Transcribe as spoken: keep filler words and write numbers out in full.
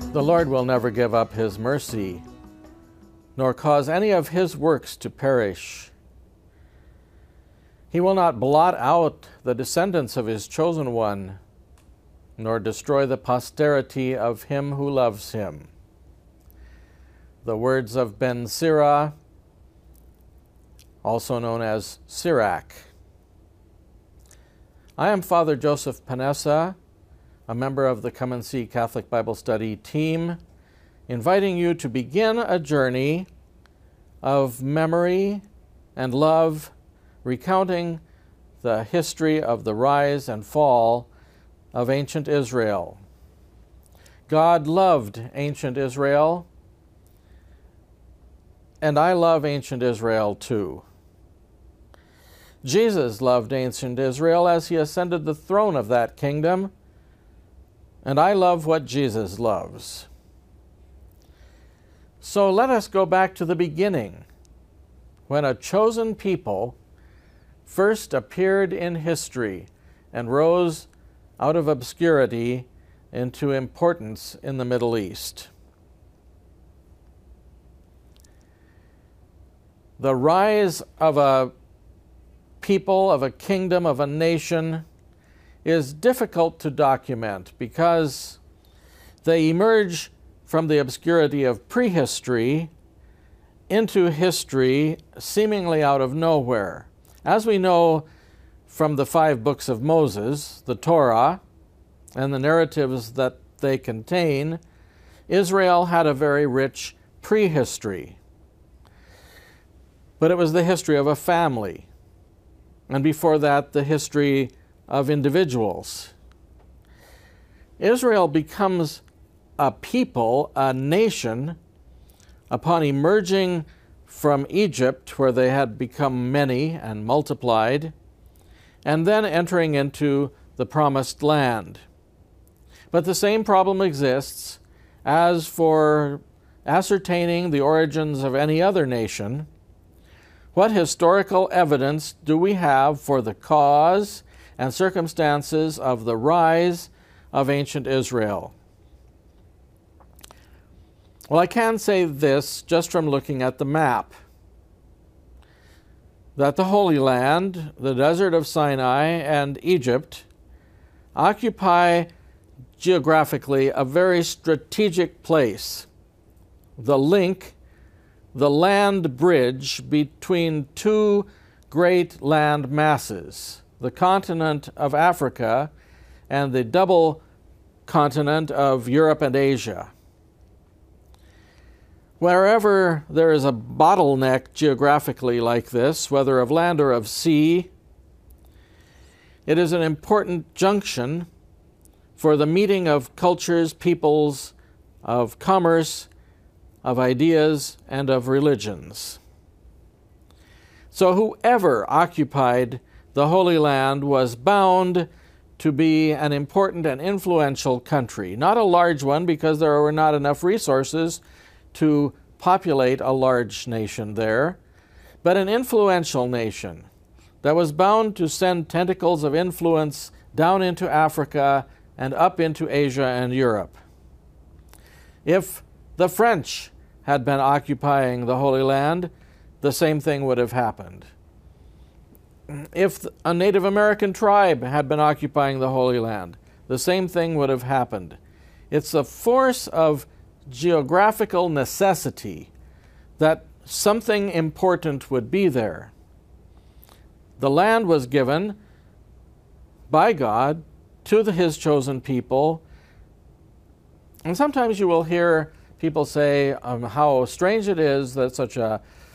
The Lord will never give up his mercy, nor cause any of his works to perish. He will not blot out the descendants of his chosen one, nor destroy the posterity of him who loves him. The words of Ben Sira, also known as Sirach. I am Father Joseph Panessa, a member of the Come and See Catholic Bible Study team, inviting you to begin a journey of memory and love, recounting the history of the rise and fall of ancient Israel. God loved ancient Israel, and I love ancient Israel too. Jesus loved ancient Israel as he ascended the throne of that kingdom, and I love what Jesus loves. So let us go back to the beginning, when a chosen people first appeared in history and rose out of obscurity into importance in the Middle East. The rise of a people, of a kingdom, of a nation is difficult to document because they emerge from the obscurity of prehistory into history seemingly out of nowhere. As we know from the five books of Moses, the Torah, and the narratives that they contain, Israel had a very rich prehistory. But it was the history of a family, and before that, the history of individuals. Israel becomes a people, a nation, upon emerging from Egypt, where they had become many and multiplied, and then entering into the Promised Land. But the same problem exists as for ascertaining the origins of any other nation. What historical evidence do we have for the cause and circumstances of the rise of ancient Israel? Well, I can say this just from looking at the map, that the Holy Land, the desert of Sinai, and Egypt occupy geographically a very strategic place, the link, the land bridge between two great land masses, the continent of Africa and the double continent of Europe and Asia. Wherever there is a bottleneck geographically like this, whether of land or of sea, it is an important junction for the meeting of cultures, peoples, of commerce, of ideas, and of religions. So whoever occupied the Holy Land was bound to be an important and influential country. Not a large one, because there were not enough resources to populate a large nation there, but an influential nation that was bound to send tentacles of influence down into Africa and up into Asia and Europe. If the French had been occupying the Holy Land, the same thing would have happened. If a Native American tribe had been occupying the Holy Land, the same thing would have happened. It's a force of geographical necessity that something important would be there. The land was given by God to the, his chosen people, and sometimes you will hear people say um, how strange it is that such a